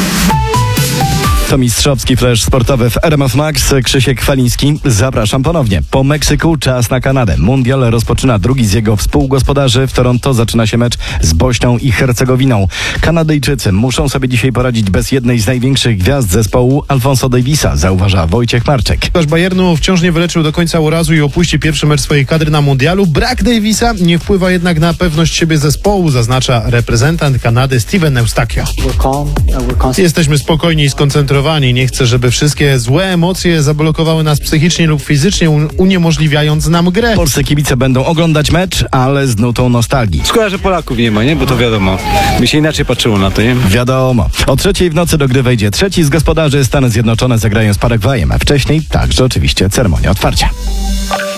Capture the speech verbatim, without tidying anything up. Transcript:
To mistrzowski flash sportowy w R M F Max. Krzysiek Chwaliński. Zapraszam ponownie. Po Meksyku czas na Kanadę. Mundial rozpoczyna drugi z jego współgospodarzy. W Toronto zaczyna się mecz z Bośnią i Hercegowiną. Kanadyjczycy muszą sobie dzisiaj poradzić bez jednej z największych gwiazd zespołu, Alfonso Davisa, zauważa Wojciech Marczek. Piłkarz Bayernu wciąż nie wyleczył do końca urazu i opuści pierwszy mecz swojej kadry na mundialu. Brak Davisa nie wpływa jednak na pewność siebie zespołu, zaznacza reprezentant Kanady Steven Eustachio. Jesteśmy spokojni i skoncentrowani. Nie chcę, żeby wszystkie złe emocje zablokowały nas psychicznie lub fizycznie, uniemożliwiając nam grę. Polscy kibice będą oglądać mecz, ale z nutą nostalgii. Szkoda, że Polaków nie ma, nie? Bo to wiadomo. Mi się inaczej patrzyło na to, nie? Wiadomo. O trzeciej w nocy do gry wejdzie trzeci z gospodarzy. Stany Zjednoczone zagrają z Paragwajem, a wcześniej także oczywiście ceremonia otwarcia.